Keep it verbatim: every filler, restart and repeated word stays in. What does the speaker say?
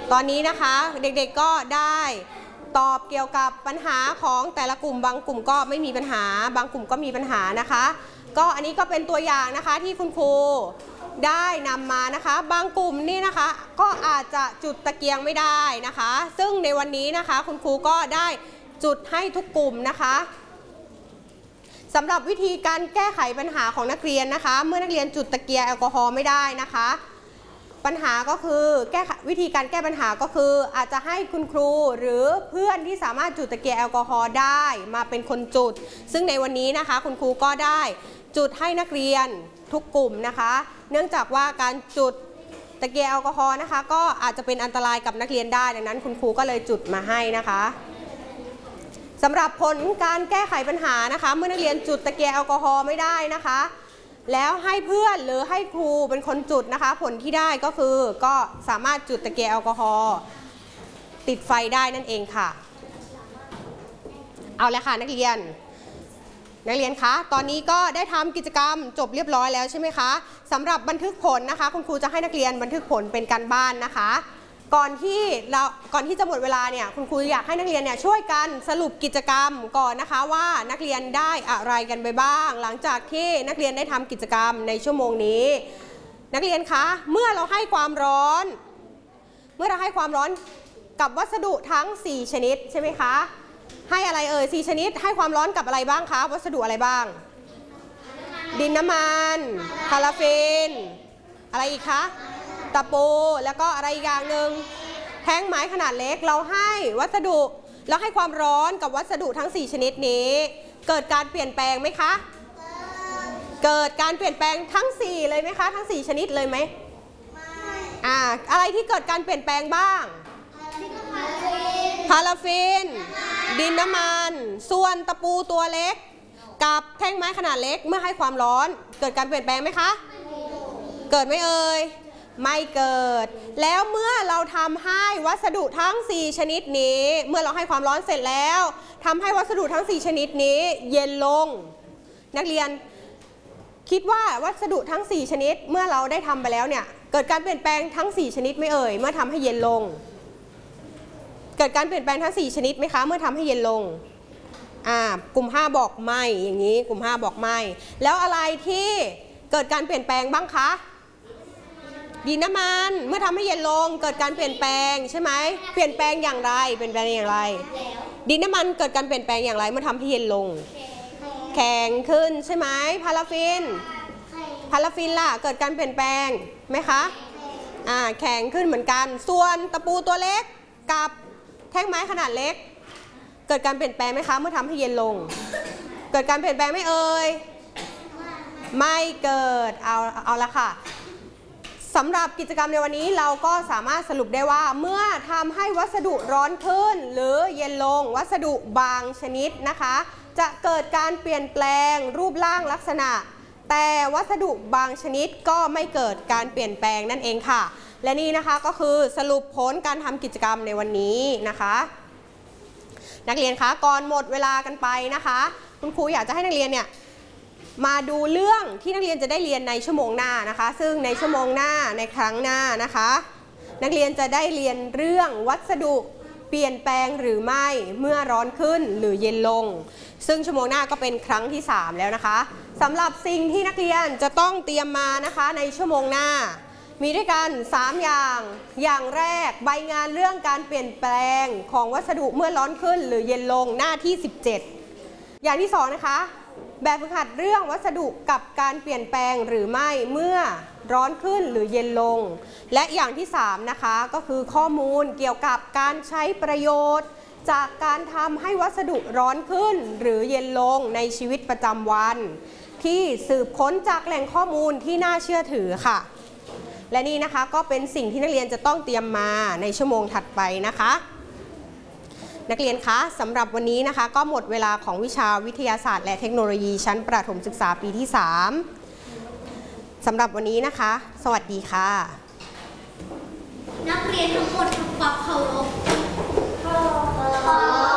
ตอนนี้นะคะเด็กๆก็ได้ตอบเกี่ยวกับปัญหาของแต่ละกลุ่มบางกลุ่มก็ไม่มีปัญหาบางกลุ่มก็มีปัญหานะคะก็อันนี้ก็เป็นตัวอย่างนะคะที่คุณครูได้นำมานะคะบางกลุ่มนี่นะคะก็อาจจะจุดตะเกียงไม่ได้นะคะซึ่งในวันนี้นะคะคุณครูก็ได้จุดให้ทุกกลุ่มนะคะสำหรับวิธีการแก้ไขปัญหาของนักเรียนนะคะเมื่อนักเรียนจุดตะเกียงแอลกอฮอล์ไม่ได้นะคะปัญหาก็คือแก้วิธีการแก้ปัญหาก็คืออาจจะให้คุณครูหรือเพื่อนที่สามารถจุดตะเกียงแอลกอฮอล์ได้มาเป็นคนจุดซึ่งในวันนี้นะคะคุณครูก็ได้จุดให้นักเรียนทุกกลุ่มนะคะเนื่องจากว่าการจุดตะเกียงแอลกอฮอล์นะคะก็อาจจะเป็นอันตรายกับนักเรียนได้ดังนั้นคุณครูก็เลยจุดมาให้นะคะสำหรับผลการแก้ไขปัญหานะคะเมื่อนักเรียนจุดตะเกียงแอลกอฮอล์ไม่ได้นะคะแล้วให้เพื่อนหรือให้ครูเป็นคนจุดนะคะผลที่ได้ก็คือก็สามารถจุดตะเกียงแอลกอฮอล์ติดไฟได้นั่นเองค่ะเอาละค่ะนักเรียนนักเรียนคะตอนนี้ก็ได้ทำกิจกรรมจบเรียบร้อยแล้วใช่ไหมคะสำหรับบันทึกผลนะคะคุณครูจะให้นักเรียนบันทึกผลเป็นการบ้านนะคะก่อนที่เราก่อนที่จะหมดเวลาเนี่ยคุณครูอยากให้นักเรียนเนี่ยช่วยกันสรุปกิจกรรมก่อนนะคะว่านักเรียนได้อะไรกันไปบ้างหลังจากที่นักเรียนได้ทำกิจกรรมในชั่วโมงนี้นักเรียนคะเมื่อเราให้ความร้อนเมื่อเราให้ความร้อนกับวัสดุทั้งสี่ชนิดใช่ไหมคะให้อะไรเอ่ยสี่ชนิดให้ความร้อนกับอะไรบ้างคะวัสดุอะไรบ้างดินน้ำมันพาราฟินอะไรอีกคะตะปูแล้วก็อะไรอีกอย่างหนึ่งแท่งไม้ขนาดเล็กเราให้วัสดุแล้วให้ความร้อนกับวัสดุทั้งสี่ชนิดนี้เกิดการเปลี่ยนแปลงไหมคะเกิดการเปลี่ยนแปลงทั้งสี่เลยไหมคะทั้งสี่ชนิดเลยไหมไม่อ่าอะไรที่เกิดการเปลี่ยนแปลงบ้างพาราฟินดินน้ำมันส่วนตะปูตัวเล็กกับแท่งไม้ขนาดเล็กเมื่อให้ความร้อนเกิดการเปลี่ยนแปลงไหมคะเกิดไหมเอ่ยไม่เกิดแล้วเมื่อเราทำให้วัสดุทั้งสี่ชนิดนี้เมื่อเราให้ความร้อนเสร็จแล้วทำให้วัสดุทั้งสี่ชนิดนี้เย็นลงนักเรียนคิดว่าวัสดุทั้งสี่ชนิดเมื่อเราได้ทำไปแล้วเนี่ยเกิดการเปลี่ยนแปลงทั้งสี่ชนิดไหมเอ่ยเมื่อทำให้เย็นลงเกิดการเปลี่ยนแปลงทั้งสี่ชนิดไหมคะเมื่อทำให้เย็นลงอ่ากลุ่มห้าบอกไม่อย่างนี้กลุ่มห้าบอกไม่แล้วอะไรที่เกิดการเปลี่ยนแปลงบ้างคะดินน้ำมันเมื่อทำให้เย็นลงเกิดการเปลี่ยนแปลงใช่ไหมเปลี่ยนแปลงอย่างไรเปลี่ยนแปลงอย่างไรดินน้ำมันเกิดการเปลี่ยนแปลงอย่างไรเมื่อทำให้เย็นลงแข็งขึ้นใช่ไหมพาราฟินพาราฟินล่ะเกิดการเปลี่ยนแปลงไหมคะอ่าแข็งขึ้นเหมือนกันส่วนตะปูตัวเล็กกับแท่งไม้ขนาดเล็กเกิดการเปลี่ยนแปลงไหมคะเมื่อทำให้เย็นลงเกิดการเปลี่ยนแปลงไหมเอ่ยไม่เกิดเอาเอาละค่ะสำหรับกิจกรรมในวันนี้เราก็สามารถสรุปได้ว่าเมื่อทำให้วัสดุร้อนขึ้นหรือเย็นลงวัสดุบางชนิดนะคะจะเกิดการเปลี่ยนแปลงรูปร่างลักษณะแต่วัสดุบางชนิดก็ไม่เกิดการเปลี่ยนแปลงนั่นเองค่ะและนี่นะคะก็คือสรุปผลการทำกิจกรรมในวันนี้นะคะนักเรียนคะก่อนหมดเวลากันไปนะคะคุณครูอยากจะให้นักเรียนเนี่ยมาดูเรื่องที่นักเรียนจะได้เรียนในชั่วโมงหน้านะคะซึ่งในชั่วโมงหน้าในครั้งหน้านะคะนักเรียนจะได้เรียนเรื่องวัสดุเปลี่ยนแปลงหรือไม่เมื่อร้อนขึ้นหรือเย็นลงซึ่งชั่วโมงหน้าก็เป็นครั้งที่สามแล้วนะคะสำหรับสิ่งที่นักเรียนจะต้องเตรียมมานะคะในชั่วโมงหน้ามีด้วยกันสามอย่างอย่างแรกใบงานเรื่องการเปลี่ยนแปลงของวัสดุเมื่อร้อนขึ้นหรือเย็นลงหน้าที่สิบเจ็ดอย่างที่สองนะคะแบบฝึกหัดเรื่องวัสดุกับการเปลี่ยนแปลงหรือไม่เมื่อร้อนขึ้นหรือเย็นลงและอย่างที่สามนะคะก็คือข้อมูลเกี่ยวกับการใช้ประโยชน์จากการทำให้วัสดุร้อนขึ้นหรือเย็นลงในชีวิตประจำวันที่สืบค้นจากแหล่งข้อมูลที่น่าเชื่อถือค่ะและนี่นะคะก็เป็นสิ่งที่นักเรียนจะต้องเตรียมมาในชั่วโมงถัดไปนะคะนักเรียนคะสำหรับวันนี้นะคะก็หมดเวลาของวิชาวิทยาศาสตร์และเทคโนโลยีชั้นประถมศึกษาปีที่สามสำหรับวันนี้นะคะสวัสดีค่ะนักเรียนทุกคนทำความเคารพ